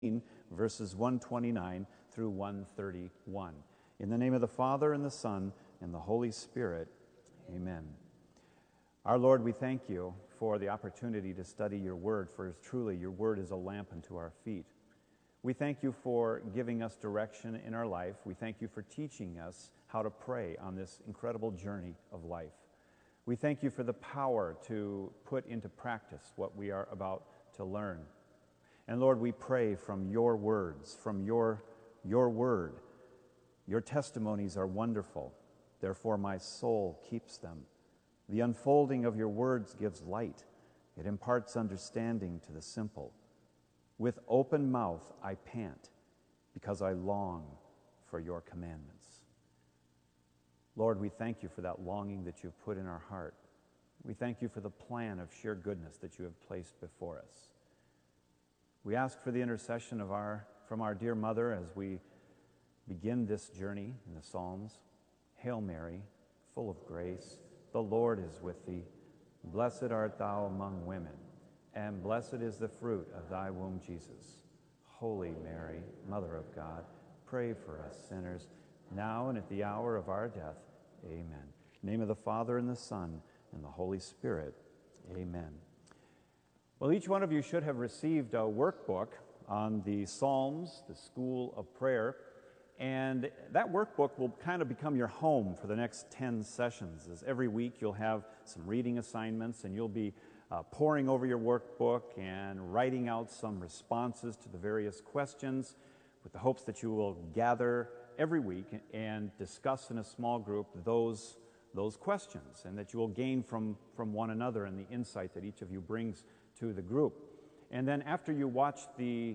verses 129 through 131. In the name of the Father, and the Son, and the Holy Spirit, amen. Our Lord, we thank you for the opportunity to study your word, for truly your word is a lamp unto our feet. We thank you for giving us direction in our life. We thank you for teaching us how to pray on this incredible journey of life. We thank you for the power to put into practice what we are about to learn. And Lord, we pray from your words, from your word. Your testimonies are wonderful. Therefore, my soul keeps them. The unfolding of your words gives light. It imparts understanding to the simple. With open mouth I pant, because I long for your commandments. Lord, we thank you for that longing that you've put in our heart. We thank you for the plan of sheer goodness that you have placed before us. We ask for the intercession from our dear mother as we begin this journey in the Psalms. Hail Mary, full of grace, the Lord is with thee. Blessed art thou among women, and blessed is the fruit of thy womb, Jesus. Holy Mary, Mother of God, pray for us sinners, now and at the hour of our death. Amen. In the name of the Father, and the Son, and the Holy Spirit. Amen. Well, each one of you should have received a workbook on the Psalms, the School of Prayer, and that workbook will kind of become your home for the next 10 sessions. As every week you'll have some reading assignments, and you'll be poring over your workbook and writing out some responses to the various questions with the hopes that you will gather every week and discuss in a small group those questions, and that you will gain from one another and the insight that each of you brings to the group. And then after you watch the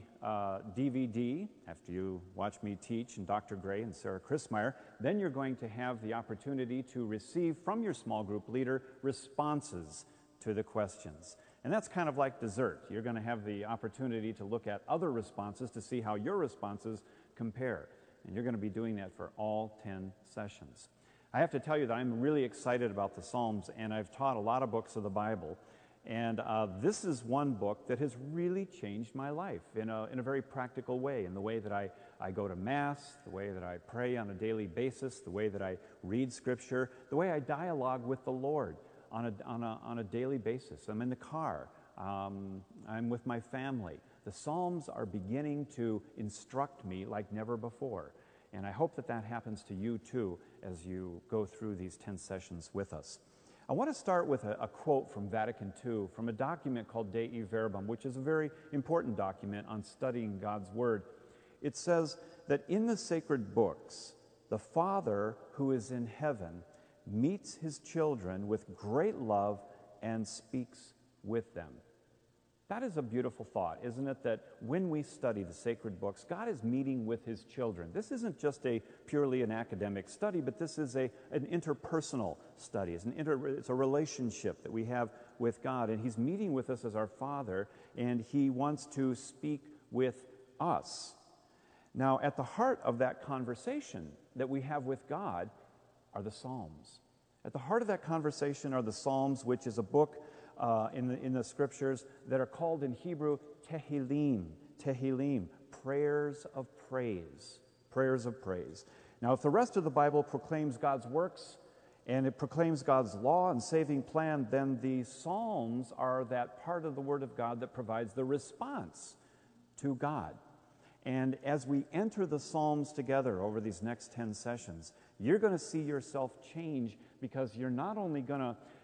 DVD, after you watch me teach and Dr. Gray and Sarah Christmeyer, then you're going to have the opportunity to receive from your small group leader responses to the questions. And that's kind of like dessert. You're going to have the opportunity to look at other responses to see how your responses compare. And you're going to be doing that for all 10 sessions. I have to tell you that I'm really excited about the Psalms, and I've taught a lot of books of the Bible. And this is one book that has really changed my life in a very practical way, in the way that I go to Mass, the way that I pray on a daily basis, the way that I read Scripture, the way I dialogue with the Lord on a daily basis. I'm in the car. I'm with my family. The Psalms are beginning to instruct me like never before. And I hope that happens to you too as you go through these 10 sessions with us. I want to start with a quote from Vatican II, from a document called Dei Verbum, which is a very important document on studying God's Word. It says that in the sacred books, the Father who is in heaven meets his children with great love and speaks with them. That is a beautiful thought, isn't it? That when we study the sacred books, God is meeting with his children. This isn't just purely an academic study, but this is an interpersonal study. It's a relationship that we have with God, and he's meeting with us as our Father, and he wants to speak with us. Now, at the heart of that conversation that we have with God are the Psalms. At the heart of that conversation are the Psalms, which is a book in the Scriptures that are called in Hebrew Tehillim, prayers of praise, prayers of praise. Now, if the rest of the Bible proclaims God's works and it proclaims God's law and saving plan, then the Psalms are that part of the Word of God that provides the response to God. And as we enter the Psalms together over these next 10 sessions, you're going to see yourself change, because you're not only going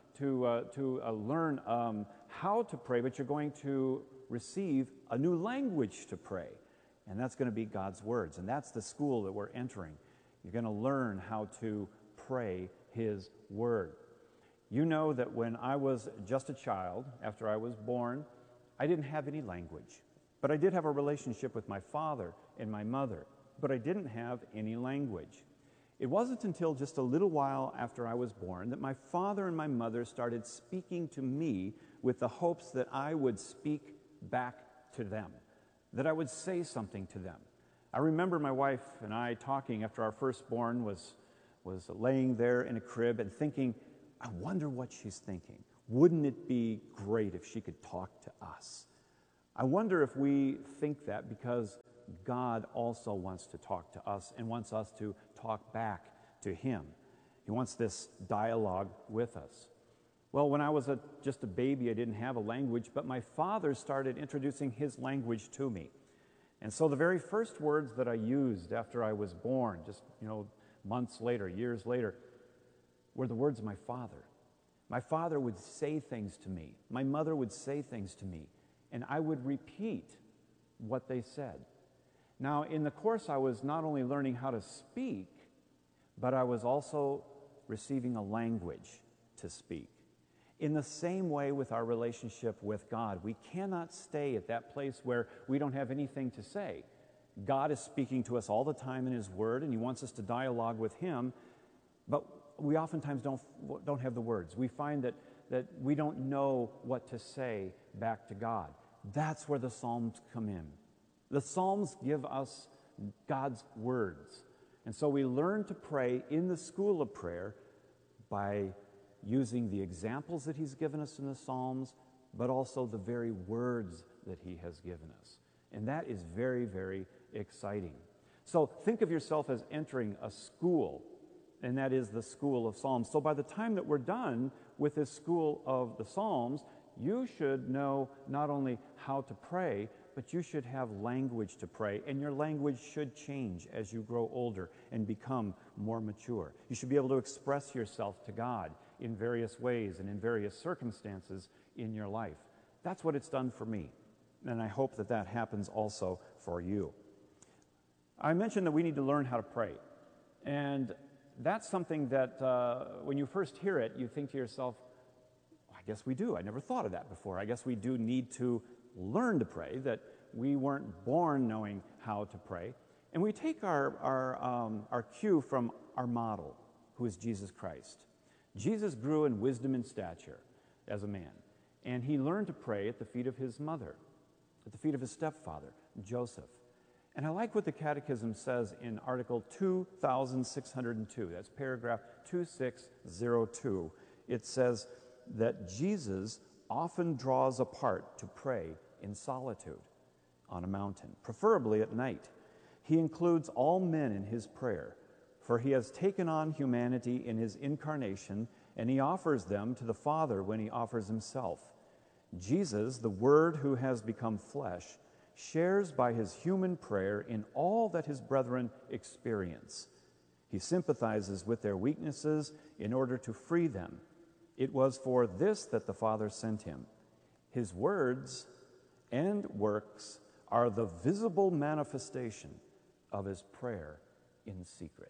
to learn how to pray, but you're going to receive a new language to pray. And that's going to be God's words. And that's the school that we're entering. You're going to learn how to pray his word. You know that when I was just a child, after I was born, I didn't have any language. But I did have a relationship with my father and my mother. But I didn't have any language. It wasn't until just a little while after I was born that my father and my mother started speaking to me with the hopes that I would speak back to them, that I would say something to them. I remember my wife and I talking after our firstborn was laying there in a crib and thinking, I wonder what she's thinking. Wouldn't it be great if she could talk to us? I wonder if we think that because God also wants to talk to us and wants us to talk back to him. He wants this dialogue with us. Well, when I was just a baby, I didn't have a language, but my father started introducing his language to me. And so the very first words that I used after I was born, just, months later, years later, were the words of my father. My father would say things to me. My mother would say things to me, and I would repeat what they said. Now, in the course, I was not only learning how to speak, but I was also receiving a language to speak. In the same way with our relationship with God, we cannot stay at that place where we don't have anything to say. God is speaking to us all the time in his word, and he wants us to dialogue with him, but we oftentimes don't have the words. We find that we don't know what to say back to God. That's where the Psalms come in. The Psalms give us God's words. And so we learn to pray in the school of prayer by using the examples that he's given us in the Psalms, but also the very words that he has given us. And that is very, very exciting. So think of yourself as entering a school, and that is the School of Psalms. So by the time that we're done with this School of the Psalms, you should know not only how to pray, but you should have language to pray, and your language should change as you grow older and become more mature. You should be able to express yourself to God in various ways and in various circumstances in your life. That's what it's done for me, and I hope that that happens also for you. I mentioned that we need to learn how to pray, and that's something that when you first hear it, you think to yourself, I guess we do. I never thought of that before. I guess we do need to learn to pray, that we weren't born knowing how to pray. And we take our cue from our model, who is Jesus Christ. Jesus grew in wisdom and stature as a man, and he learned to pray at the feet of his mother, at the feet of his stepfather, Joseph. And I like what the Catechism says in Article 2602. That's paragraph 2602. It says that Jesus often draws apart to pray in solitude on a mountain, preferably at night. He includes all men in his prayer, for he has taken on humanity in his incarnation, and he offers them to the Father when he offers himself. Jesus, the Word who has become flesh, shares by his human prayer in all that his brethren experience. He sympathizes with their weaknesses in order to free them. It was for this that the Father sent him. His words and works are the visible manifestation of his prayer in secret.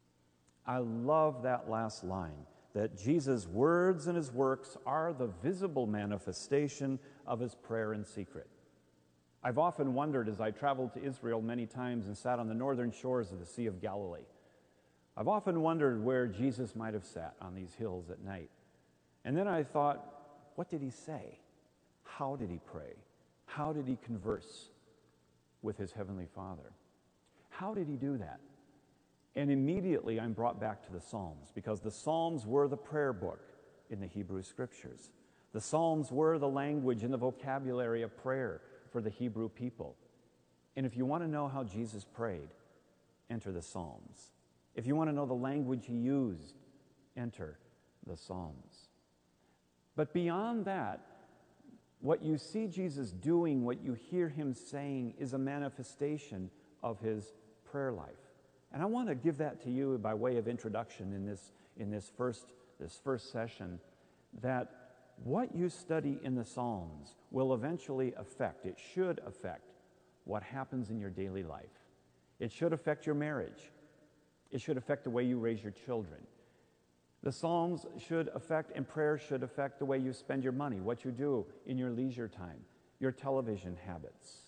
I love that last line, that Jesus' words and his works are the visible manifestation of his prayer in secret. I've often wondered as I traveled to Israel many times and sat on the northern shores of the Sea of Galilee. I've often wondered where Jesus might have sat on these hills at night. And then I thought, what did he say? How did he pray? How did he converse with his heavenly Father? How did he do that? And immediately I'm brought back to the Psalms, because the Psalms were the prayer book in the Hebrew Scriptures. The Psalms were the language and the vocabulary of prayer for the Hebrew people. And if you want to know how Jesus prayed, enter the Psalms. If you want to know the language he used, enter the Psalms. But beyond that, what you see Jesus doing, what you hear him saying, is a manifestation of his prayer life. And I want to give that to you by way of introduction in this first session, that what you study in the Psalms will eventually affect, it should affect, what happens in your daily life. It should affect your marriage. It should affect the way you raise your children. The Psalms should affect, and prayer should affect, the way you spend your money, what you do in your leisure time, your television habits,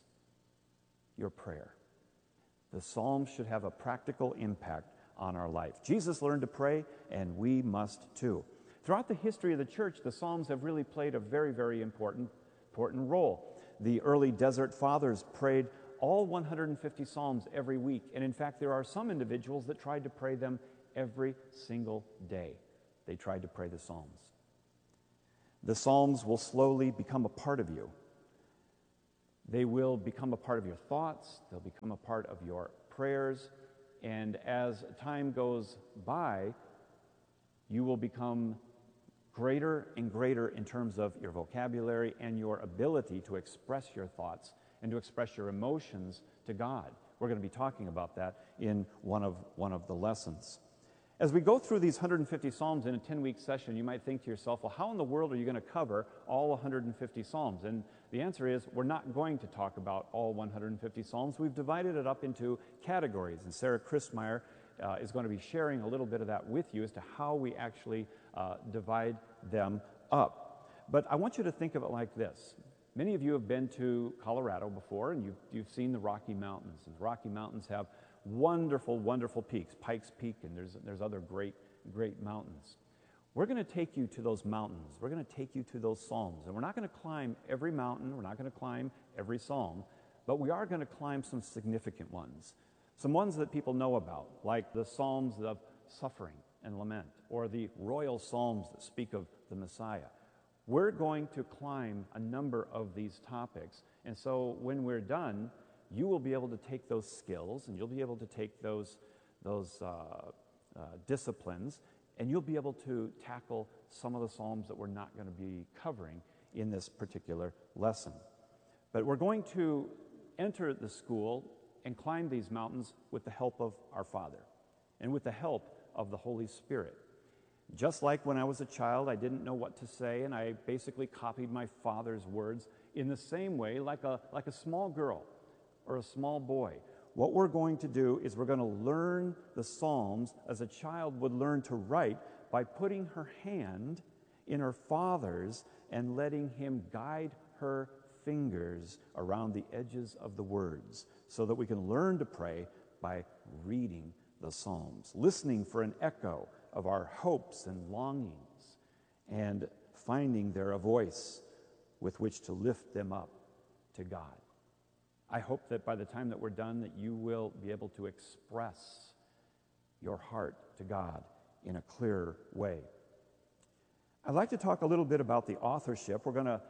your prayer. The Psalms should have a practical impact on our life. Jesus learned to pray, and we must too. Throughout the history of the church, the Psalms have really played a very, very important role. The early Desert Fathers prayed all 150 Psalms every week, and in fact, there are some individuals that tried to pray them every single day. They tried to pray the Psalms. The Psalms will slowly become a part of you. They will become a part of your thoughts. They'll become a part of your prayers. And as time goes by, you will become greater and greater in terms of your vocabulary and your ability to express your thoughts and to express your emotions to God. We're going to be talking about that in one of the lessons. As we go through these 150 Psalms in a 10-week session, you might think to yourself, well, how in the world are you going to cover all 150 Psalms? And the answer is, we're not going to talk about all 150 Psalms. We've divided it up into categories, and Sarah Christmeyer is going to be sharing a little bit of that with you as to how we actually divide them up. But I want you to think of it like this. Many of you have been to Colorado before, and you've seen the Rocky Mountains. And the Rocky Mountains have wonderful, wonderful peaks, Pikes Peak, and there's other great mountains. We're going to take you to those mountains. We're going to take you to those Psalms. And we're not going to climb every mountain. We're not going to climb every Psalm. But we are going to climb some significant ones. Some ones that people know about, like the Psalms of suffering and lament, or the royal Psalms that speak of the Messiah. We're going to climb a number of these topics. And so when we're done, you will be able to take those skills and you'll be able to take those disciplines, and you'll be able to tackle some of the Psalms that we're not going to be covering in this particular lesson. But we're going to enter the school and climb these mountains with the help of our Father and with the help of the Holy Spirit. Just like when I was a child, I didn't know what to say, and I basically copied my father's words. In the same way, like a small girl or a small boy, what we're going to do is we're going to learn the Psalms as a child would learn to write by putting her hand in her father's and letting him guide her fingers around the edges of the words so that we can learn to pray by reading the Psalms, listening for an echo of our hopes and longings, and finding there a voice with which to lift them up to God. I hope that by the time that we're done that you will be able to express your heart to God in a clearer way. I'd like to talk a little bit about the authorship. We're going to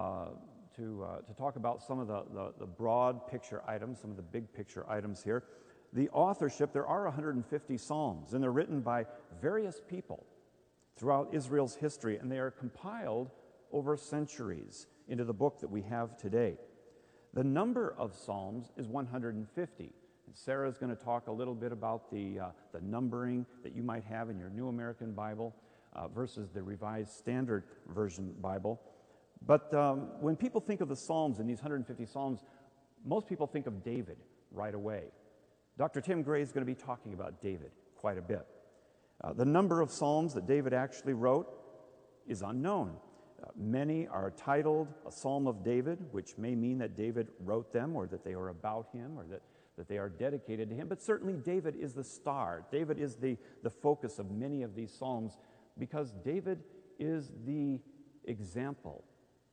talk about some of the broad picture items, some of the big picture items here. The authorship, there are 150 Psalms, and they're written by various people throughout Israel's history, and they are compiled over centuries into the book that we have today. The number of Psalms is 150. And Sarah is going to talk a little bit about the numbering that you might have in your New American Bible versus the Revised Standard Version Bible. But when people think of the Psalms and these 150 Psalms, most people think of David right away. Dr. Tim Gray is going to be talking about David quite a bit. The number of Psalms that David actually wrote is unknown. Many are titled a Psalm of David, which may mean that David wrote them or that they are about him or that they are dedicated to him. But certainly David is the star. David is the focus of many of these Psalms because David is the example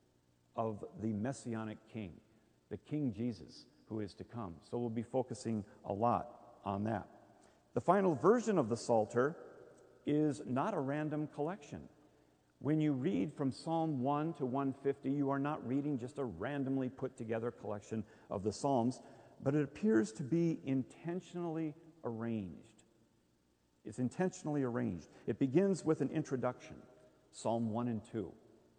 of the Messianic King, the King Jesus who is to come. So we'll be focusing a lot on that. The final version of the Psalter is not a random collection. When you read from Psalm 1 to 150, you are not reading just a randomly put together collection of the Psalms, but it appears to be intentionally arranged. It's intentionally arranged. It begins with an introduction, Psalm 1 and 2.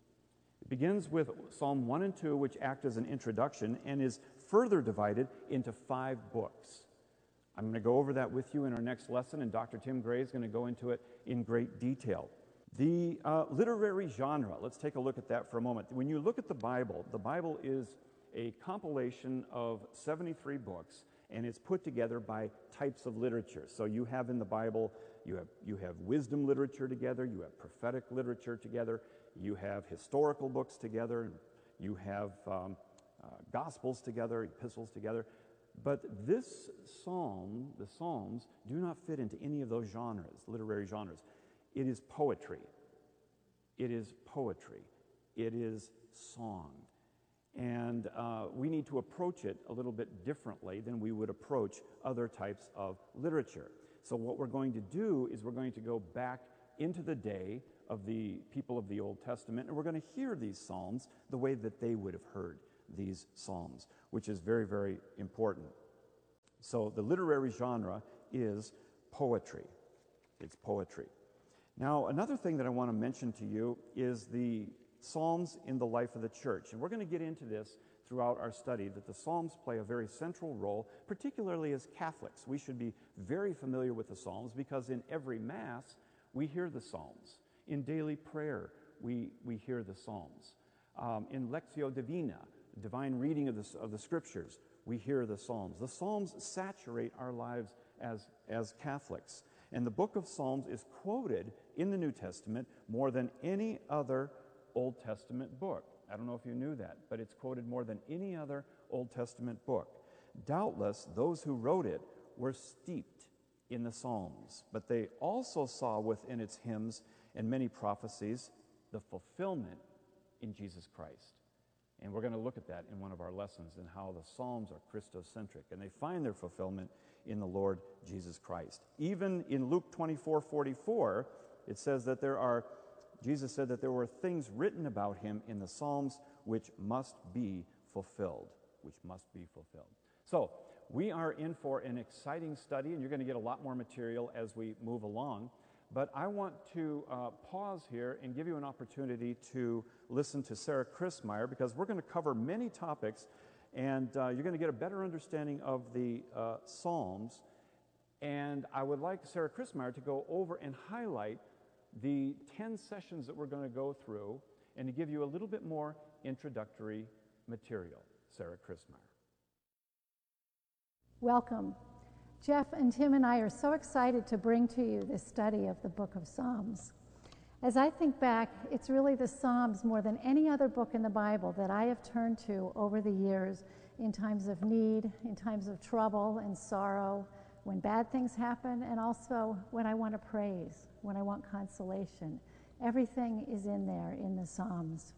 It begins with Psalm 1 and 2, which act as an introduction and is further divided into 5 books. I'm going to go over that with you in our next lesson, and Dr. Tim Gray is going to go into it in great detail. The literary genre, let's take a look at that for a moment. When you look at the Bible is a compilation of 73 books, and it's put together by types of literature. So you have in the Bible, you have wisdom literature together, you have prophetic literature together, you have historical books together, and you have Gospels together, epistles together. But this psalm, the Psalms, do not fit into any of those genres, literary genres. It is poetry. It is poetry. It is song. And we need to approach it a little bit differently than we would approach other types of literature. So what we're going to do is we're going to go back into the day of the people of the Old Testament, and we're going to hear these Psalms the way that they would have heard these psalms, which is very, very important. So the literary genre is poetry. It's poetry. Now, another thing that I want to mention to you is the Psalms in the life of the church. And we're going to get into this throughout our study, that the Psalms play a very central role, particularly as Catholics. We should be very familiar with the Psalms because in every Mass, we hear the Psalms. In daily prayer, we hear the Psalms. In Lectio Divina, divine reading of the Scriptures, we hear the Psalms. The Psalms saturate our lives as Catholics. And the book of Psalms is quoted in the New Testament more than any other Old Testament book. I don't know if you knew that, but it's quoted more than any other Old Testament book. Doubtless, those who wrote it were steeped in the Psalms, but they also saw within its hymns and many prophecies the fulfillment in Jesus Christ. And we're going to look at that in one of our lessons, and how the Psalms are Christocentric, and they find their fulfillment in the Lord Jesus Christ. Even in Luke 24:44, it says that Jesus said that there were things written about him in the Psalms which must be fulfilled, So we are in for an exciting study, and you're going to get a lot more material as we move along. But I want to pause here and give you an opportunity to listen to Sarah Christmyer, because we're going to cover many topics, and you're going to get a better understanding of the Psalms. And I would like Sarah Christmyer to go over and highlight the 10 sessions that we're going to go through, and to give you a little bit more introductory material. Sarah Christmyer. Welcome. Jeff and Tim and I are so excited to bring to you this study of the book of Psalms. As I think back, it's really the Psalms more than any other book in the Bible that I have turned to over the years in times of need, in times of trouble and sorrow, when bad things happen, and also when I want to praise, when I want consolation. Everything is in there in the Psalms.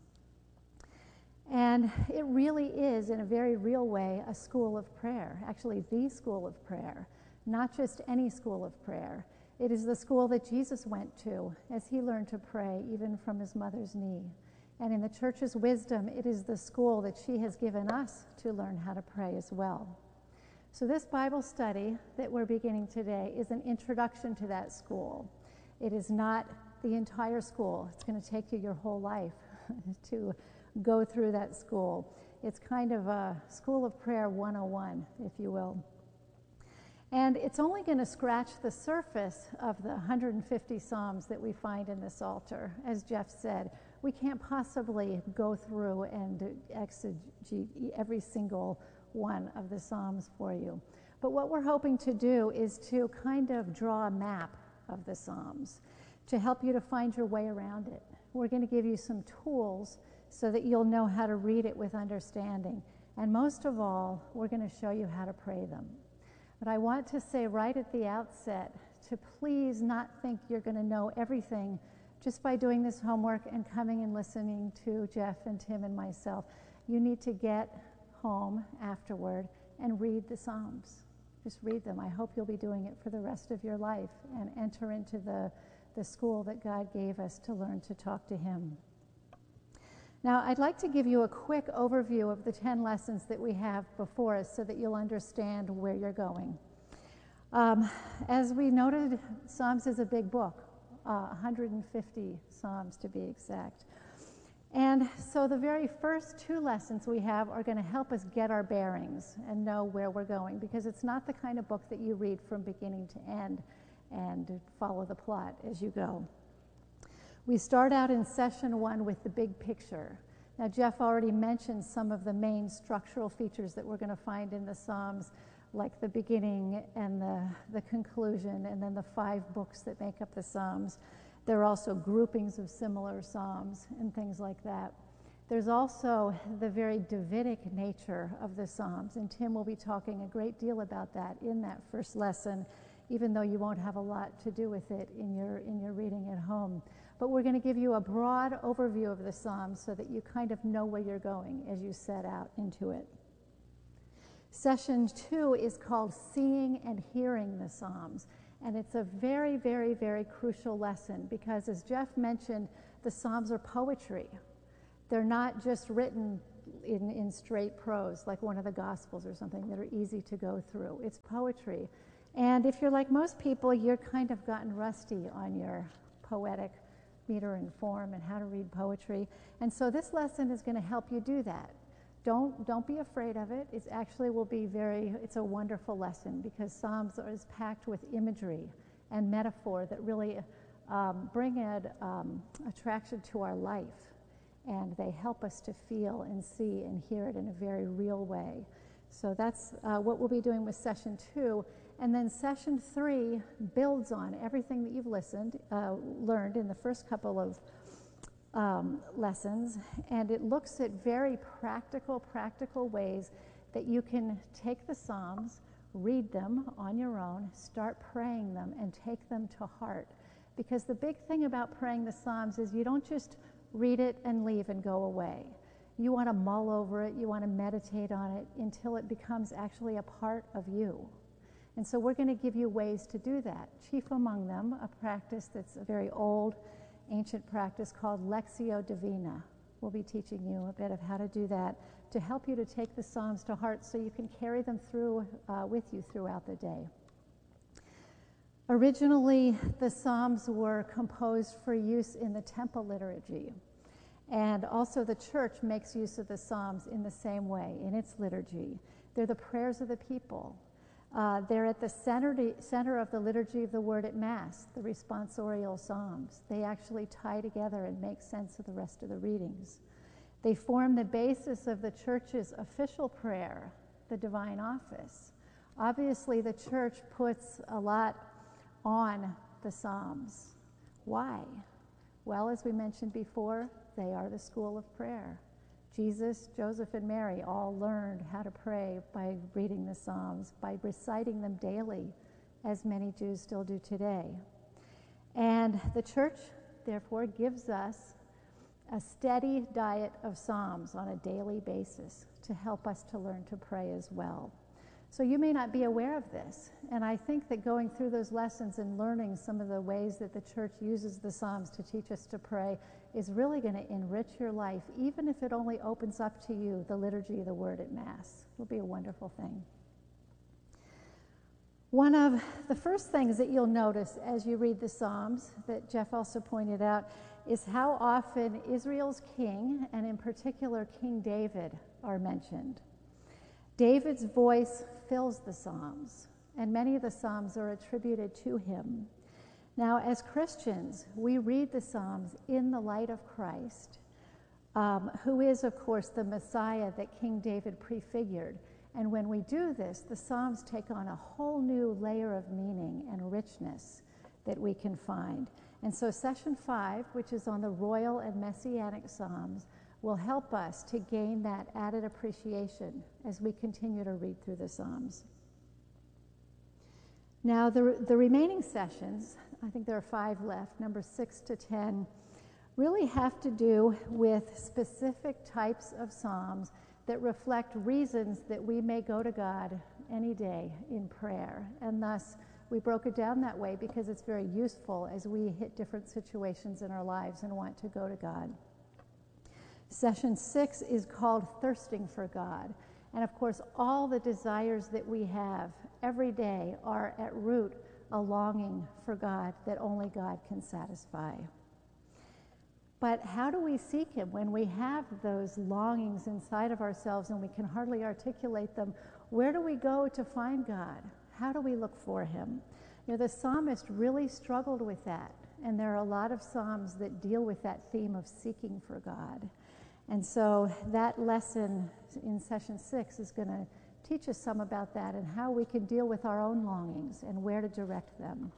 And it really is, in a very real way, a school of prayer, actually the school of prayer, not just any school of prayer. It is the school that Jesus went to as he learned to pray, even from his mother's knee. And in the Church's wisdom, it is the school that she has given us to learn how to pray as well. So this Bible study that we're beginning today is an introduction to that school. It is not the entire school. It's going to take you your whole life to go through that school. It's kind of a School of Prayer 101, if you will. And it's only going to scratch the surface of the 150 Psalms that we find in this Psalter. As Jeff said, we can't possibly go through and exegete every single one of the Psalms for you. But what we're hoping to do is to kind of draw a map of the Psalms to help you to find your way around it. We're going to give you some tools so that you'll know how to read it with understanding. And most of all, we're going to show you how to pray them. But I want to say right at the outset to please not think you're going to know everything just by doing this homework and coming and listening to Jeff and Tim and myself. You need to get home afterward and read the Psalms. Just read them. I hope you'll be doing it for the rest of your life and enter into the school that God gave us to learn to talk to him. Now, I'd like to give you a quick overview of the 10 lessons that we have before us so that you'll understand where you're going. As we noted, Psalms is a big book, 150 Psalms to be exact. And so the very first 2 lessons we have are going to help us get our bearings and know where we're going, because it's not the kind of book that you read from beginning to end and follow the plot as you go. We start out in session 1 with the big picture. Now, Jeff already mentioned some of the main structural features that we're going to find in the Psalms, like the beginning and the conclusion, and then the 5 books that make up the Psalms. There are also groupings of similar Psalms and things like that. There's also the very Davidic nature of the Psalms, and Tim will be talking a great deal about that in that first lesson, even though you won't have a lot to do with it in your reading at home. But we're going to give you a broad overview of the Psalms so that you kind of know where you're going as you set out into it. Session 2 is called Seeing and Hearing the Psalms. And it's a very, very, very crucial lesson because, as Jeff mentioned, the Psalms are poetry. They're not just written in straight prose, like one of the Gospels or something, that are easy to go through. It's poetry. And if you're like most people, you're kind of gotten rusty on your poetic meter and form and how to read poetry. And so this lesson is going to help you do that. Don't be afraid of it. It actually will be it's a wonderful lesson, because Psalms is packed with imagery and metaphor that really bring attraction to our life. And they help us to feel and see and hear it in a very real way. So that's what we'll be doing with session 2. And then session 3 builds on everything that you've learned in the first couple of lessons. And it looks at very practical ways that you can take the Psalms, read them on your own, start praying them, and take them to heart. Because the big thing about praying the Psalms is you don't just read it and leave and go away. You want to mull over it, you want to meditate on it until it becomes actually a part of you. And so we're going to give you ways to do that. Chief among them, a practice that's a very old, ancient practice called Lectio Divina. We'll be teaching you a bit of how to do that to help you to take the Psalms to heart so you can carry them through with you throughout the day. Originally, the Psalms were composed for use in the temple liturgy. And also the church makes use of the Psalms in the same way in its liturgy. They're the prayers of the people. They're at the center of the liturgy of the word at Mass, the responsorial Psalms. They actually tie together and make sense of the rest of the readings. They form the basis of the church's official prayer, the divine office. Obviously, the church puts a lot on the Psalms. Why? Well, as we mentioned before, they are the school of prayer. Jesus, Joseph, and Mary all learned how to pray by reading the Psalms, by reciting them daily, as many Jews still do today. And the church, therefore, gives us a steady diet of Psalms on a daily basis to help us to learn to pray as well. So you may not be aware of this, and I think that going through those lessons and learning some of the ways that the church uses the Psalms to teach us to pray is really going to enrich your life, even if it only opens up to you the liturgy of the word at Mass. It will be a wonderful thing. One of the first things that you'll notice as you read the Psalms, that Jeff also pointed out, is how often Israel's king, and in particular King David, are mentioned. David's voice fills the Psalms, and many of the Psalms are attributed to him. Now, as Christians, we read the Psalms in the light of Christ, who is, of course, the Messiah that King David prefigured. And when we do this, the Psalms take on a whole new layer of meaning and richness that we can find. And so session 5, which is on the royal and messianic Psalms, will help us to gain that added appreciation as we continue to read through the Psalms. Now, the remaining sessions, I think there are 5 left, number 6 to 10, really have to do with specific types of Psalms that reflect reasons that we may go to God any day in prayer. And thus, we broke it down that way because it's very useful as we hit different situations in our lives and want to go to God. Session 6 is called Thirsting for God. And of course, all the desires that we have every day are at root a longing for God that only God can satisfy. But how do we seek him when we have those longings inside of ourselves and we can hardly articulate them? Where do we go to find God? How do we look for him? You know, the psalmist really struggled with that. And there are a lot of psalms that deal with that theme of seeking for God. And so that lesson in session 6 is going to teach us some about that and how we can deal with our own longings and where to direct them.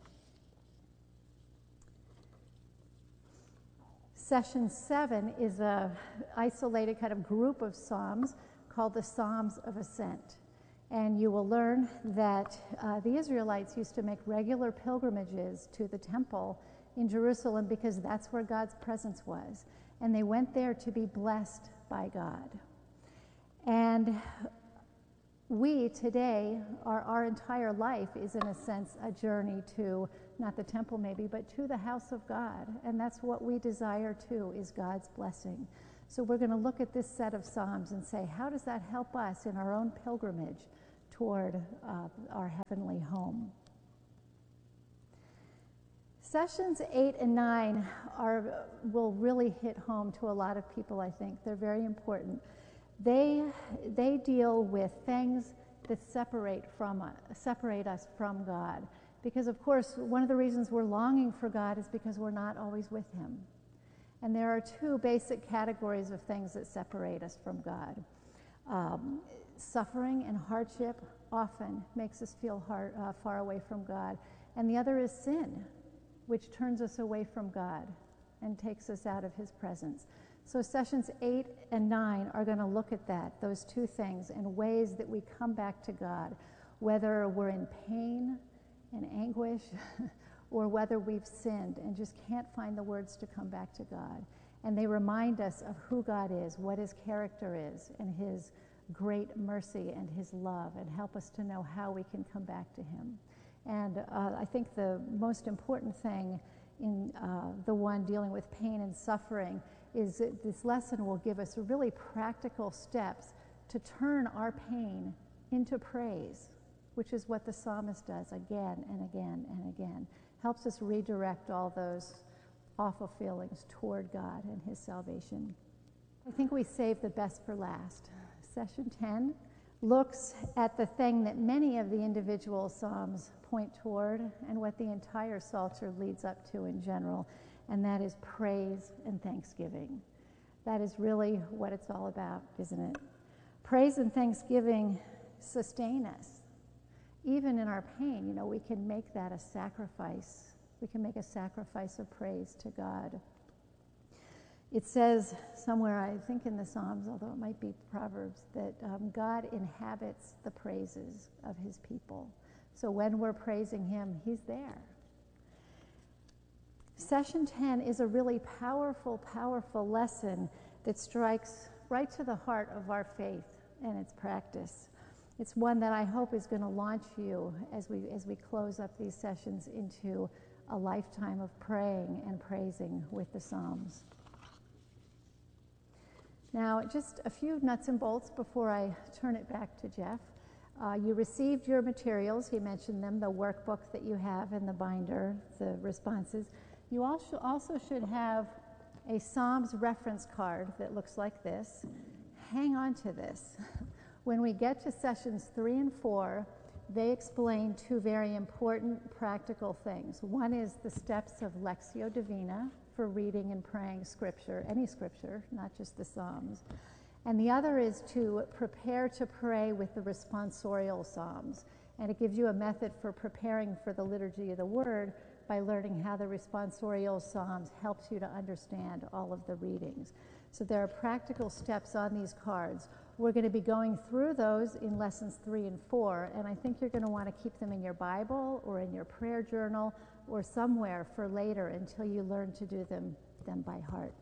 Session 7 is a isolated kind of group of psalms called the Psalms of Ascent. And you will learn that the Israelites used to make regular pilgrimages to the temple in Jerusalem because that's where God's presence was. And they went there to be blessed by God. And we today, our entire life is in a sense a journey to, not the temple maybe, but to the house of God. And that's what we desire too, is God's blessing. So we're going to look at this set of Psalms and say, how does that help us in our own pilgrimage toward our heavenly home? Sessions 8 and 9 will really hit home to a lot of people, I think. They're very important. They deal with things that separate us from God. Because, of course, one of the reasons we're longing for God is because we're not always with him. And there are two basic categories of things that separate us from God. Suffering and hardship often makes us feel far away from God. And the other is sin, which turns us away from God and takes us out of his presence. So sessions 8 and 9 are going to look at that, those two things, and ways that we come back to God, whether we're in pain and anguish or whether we've sinned and just can't find the words to come back to God. And they remind us of who God is, what his character is, and his great mercy and his love, and help us to know how we can come back to him. And I think the most important thing in the one dealing with pain and suffering is that this lesson will give us really practical steps to turn our pain into praise, which is what the psalmist does again and again and again. Helps us redirect all those awful feelings toward God and his salvation. I think we saved the best for last. Session 10 looks at the thing that many of the individual psalms point toward and what the entire Psalter leads up to in general, and that is praise and thanksgiving. That is really what it's all about, isn't it? Praise and thanksgiving sustain us. Even in our pain, we can make that a sacrifice. We can make a sacrifice of praise to God. It says somewhere, I think in the Psalms, although it might be Proverbs, that God inhabits the praises of his people. So when we're praising him, he's there. Session 10 is a really powerful, powerful lesson that strikes right to the heart of our faith and its practice. It's one that I hope is going to launch you as we close up these sessions into a lifetime of praying and praising with the Psalms. Now, just a few nuts and bolts before I turn it back to Jeff. You received your materials. He mentioned them, the workbook that you have in the binder, the responses. You also should have a Psalms reference card that looks like this. Hang on to this. When we get to sessions 3 and 4, they explain two very important practical things. One is the steps of Lectio Divina for reading and praying scripture, any scripture, not just the Psalms. And the other is to prepare to pray with the responsorial Psalms. And it gives you a method for preparing for the Liturgy of the Word by learning how the responsorial Psalms helps you to understand all of the readings. So there are practical steps on these cards. We're going to be going through those in lessons 3 and 4, and I think you're going to want to keep them in your Bible or in your prayer journal or somewhere for later until you learn to do them by heart.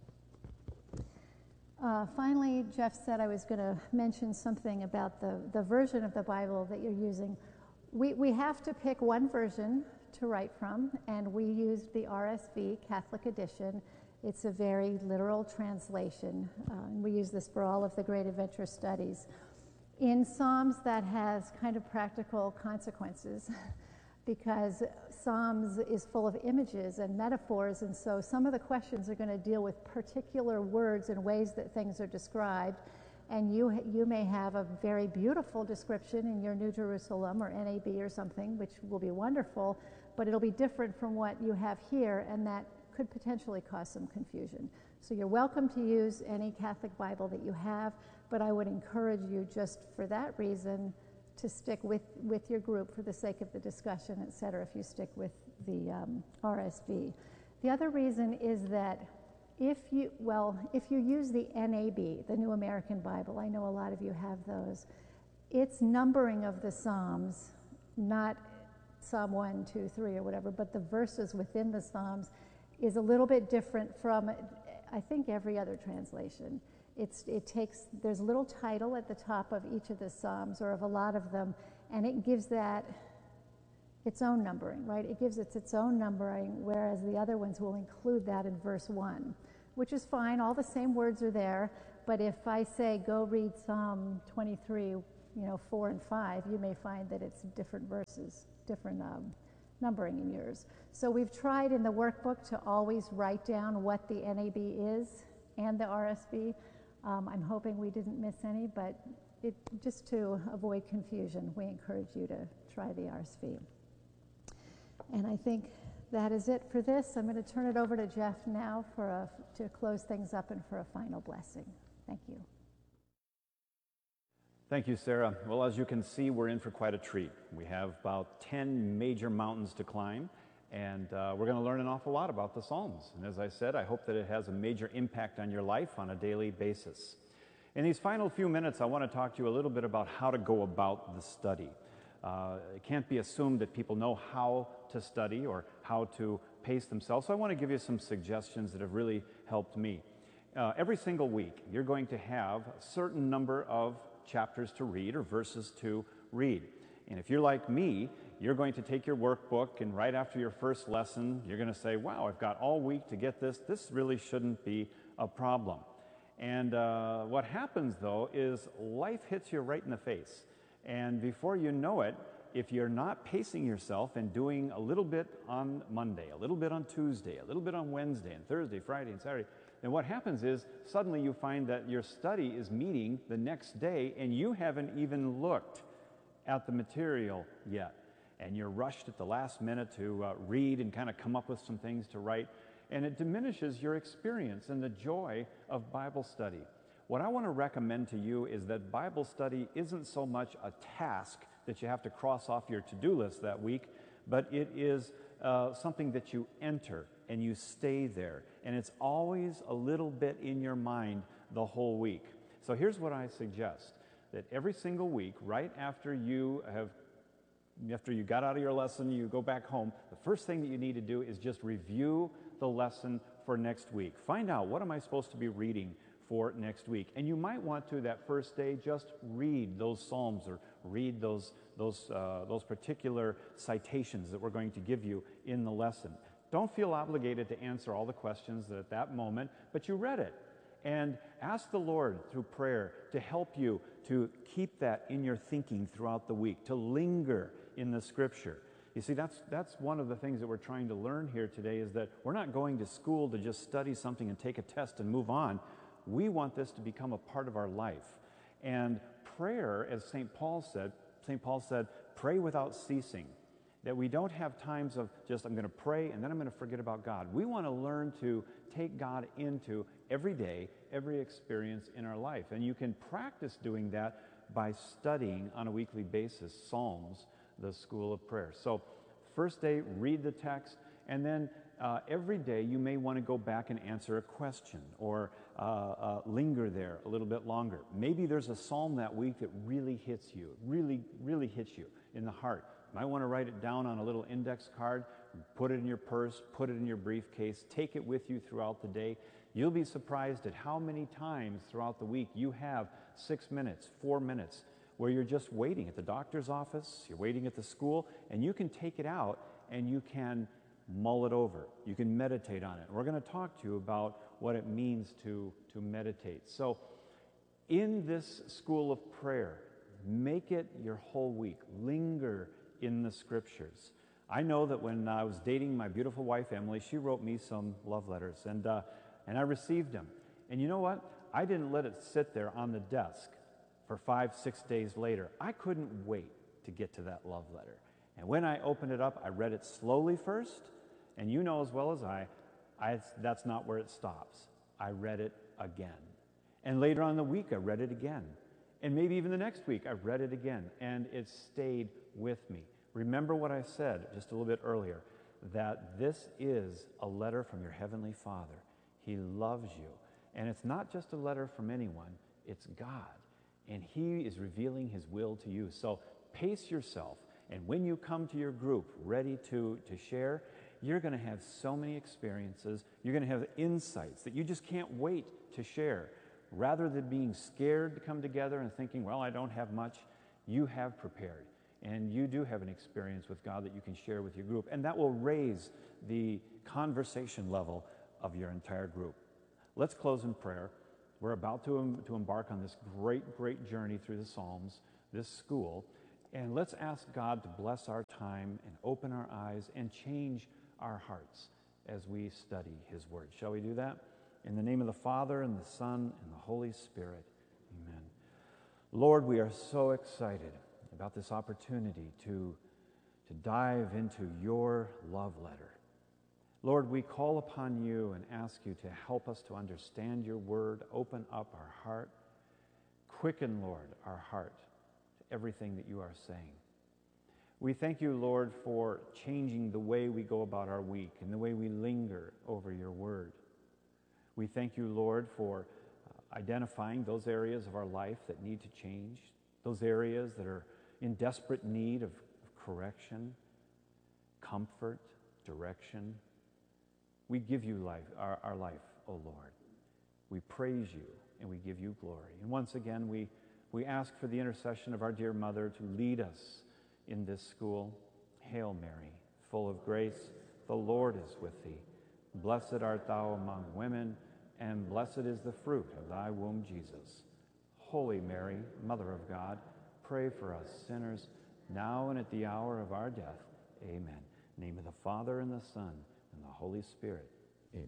Finally, Jeff said I was going to mention something about the version of the Bible that you're using. We have to pick one version to write from, and we used the RSV Catholic edition. It's a very literal translation. And we use this for all of the Great Adventure studies. In Psalms, that has kind of practical consequences because Psalms is full of images and metaphors, and so some of the questions are going to deal with particular words and ways that things are described. And you may have a very beautiful description in your New Jerusalem or NAB or something, which will be wonderful, but it'll be different from what you have here, and that could potentially cause some confusion. So you're welcome to use any Catholic Bible that you have, but I would encourage you just for that reason to stick with your group for the sake of the discussion, et cetera, if you stick with the RSV. The other reason is that if you use the NAB, the New American Bible, I know a lot of you have those, its numbering of the Psalms, not Psalm 1, 2, 3 or whatever, but the verses within the Psalms is a little bit different from, I think, every other translation. There's a little title at the top of each of the Psalms, or of a lot of them, and it gives that its own numbering, right? It gives it its own numbering, whereas the other ones will include that in verse 1. which is fine. All the same words are there. But if I say, go read Psalm 23, 4 and 5, you may find that it's different verses, different numbering in yours. So we've tried in the workbook to always write down what the NAB is and the RSV. I'm hoping we didn't miss any, but just to avoid confusion, we encourage you to try the RSV. And I think that is it for this. I'm going to turn it over to Jeff now to close things up and for a final blessing. Thank you. Thank you, Sarah. Well, as you can see, we're in for quite a treat. We have about 10 major mountains to climb, and we're going to learn an awful lot about the Psalms. And as I said, I hope that it has a major impact on your life on a daily basis. In these final few minutes, I want to talk to you a little bit about how to go about the study. It can't be assumed that people know how to study or how to pace themselves, so I want to give you some suggestions that have really helped me. Every single week, you're going to have a certain number of chapters to read or verses to read. And if you're like me, you're going to take your workbook and right after your first lesson, you're going to say, wow, I've got all week to get this. This really shouldn't be a problem. And what happens, though, is life hits you right in the face. And before you know it, if you're not pacing yourself and doing a little bit on Monday, a little bit on Tuesday, a little bit on Wednesday and Thursday, Friday and Saturday, then what happens is suddenly you find that your study is meeting the next day and you haven't even looked at the material yet. And you're rushed at the last minute to read and kind of come up with some things to write. And it diminishes your experience and the joy of Bible study. What I want to recommend to you is that Bible study isn't so much a task that you have to cross off your to-do list that week, but it is something that you enter and you stay there. And it's always a little bit in your mind the whole week. So here's what I suggest, that every single week, right after you got out of your lesson, you go back home, the first thing that you need to do is just review the lesson for next week. Find out, what am I supposed to be reading for next week? And you might want to, that first day, just read those Psalms or read those particular citations that we're going to give you in the lesson. Don't feel obligated to answer all the questions at that moment, but you read it. And ask the Lord through prayer to help you to keep that in your thinking throughout the week, to linger in the Scripture. You see, that's one of the things that we're trying to learn here today, is that we're not going to school to just study something and take a test and move on. We want this to become a part of our life. And prayer, as St. Paul said, pray without ceasing. That we don't have times of just, I'm going to pray and then I'm going to forget about God. We want to learn to take God into every day, every experience in our life. And you can practice doing that by studying on a weekly basis Psalms, the School of Prayer. So first day, read the text, and then every day you may want to go back and answer a question or linger there a little bit longer. Maybe there's a psalm that week that really hits you, really hits you in the heart. You might want to write it down on a little index card, put it in your purse, put it in your briefcase, take it with you throughout the day. You'll be surprised at how many times throughout the week you have 6 minutes, 4 minutes, where you're just waiting at the doctor's office, you're waiting at the school, and you can take it out and you can mull it over. You can meditate on it. We're going to talk to you about what it means to meditate. So in this School of Prayer, make it your whole week. Linger in the Scriptures. I know that when I was dating my beautiful wife, Emily, she wrote me some love letters, and I received them. And you know what? I didn't let it sit there on the desk for 5-6 days later. I couldn't wait to get to that love letter. And when I opened it up, I read it slowly first, and you know as well as I that's not where it stops. I read it again. And later on in the week, I read it again. And maybe even the next week, I read it again, and it stayed with me. Remember what I said just a little bit earlier, that this is a letter from your Heavenly Father. He loves you. And it's not just a letter from anyone, it's God. And He is revealing His will to you. So pace yourself. And when you come to your group ready to share, you're going to have so many experiences. You're going to have insights that you just can't wait to share. Rather than being scared to come together and thinking, well, I don't have much, you have prepared. And you do have an experience with God that you can share with your group. And that will raise the conversation level of your entire group. Let's close in prayer. We're about to embark on this great journey through the Psalms, this school, and let's ask God to bless our time and open our eyes and change our hearts as we study his word. Shall we do that? In the name of the Father, and the Son, and the Holy Spirit, amen. Lord, we are so excited about this opportunity to dive into your love letter. Lord, we call upon you and ask you to help us to understand your word, open up our heart, quicken, Lord, our heart to everything that you are saying. We thank you, Lord, for changing the way we go about our week and the way we linger over your word. We thank you, Lord, for identifying those areas of our life that need to change, those areas that are in desperate need of correction, comfort, direction. We give you life, our life, O Lord. We praise you and we give you glory. And once again, we ask for the intercession of our dear mother to lead us in this school. Hail Mary, full of grace, the Lord is with thee. Blessed art thou among women, and blessed is the fruit of thy womb, Jesus. Holy Mary, Mother of God, pray for us sinners, now and at the hour of our death. Amen. In the name of the Father, and the Son, and the Holy Spirit. Amen.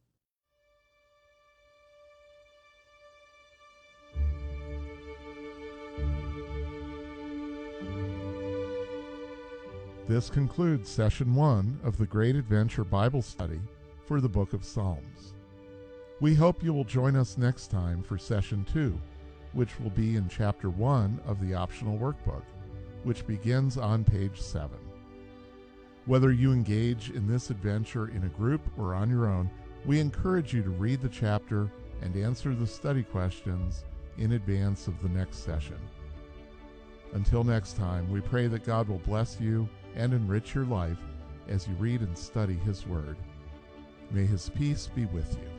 This concludes Session 1 of the Great Adventure Bible Study for the Book of Psalms. We hope you will join us next time for Session 2, which will be in Chapter 1 of the optional workbook, which begins on page 7. Whether you engage in this adventure in a group or on your own, we encourage you to read the chapter and answer the study questions in advance of the next session. Until next time, we pray that God will bless you and enrich your life as you read and study his word. May his peace be with you.